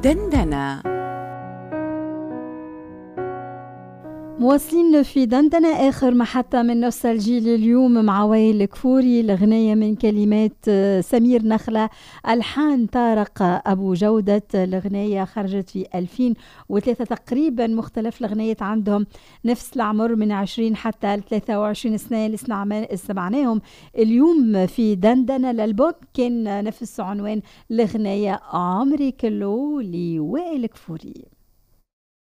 دندنة. مواصلين في دندنة، آخر محطة من نوستالجي لليوم مع وائل الكفوري. الأغنية من كلمات سمير نخلة، ألحان طارق أبو جودة. الأغنية خرجت في 2003 تقريبا. مختلف الأغنيات عندهم نفس العمر من 20 حتى 23 سنة اللي سمعناهم اليوم في دندنة. الألبوم كان نفس عنوان الأغنية عمري كله لوائل الكفوري.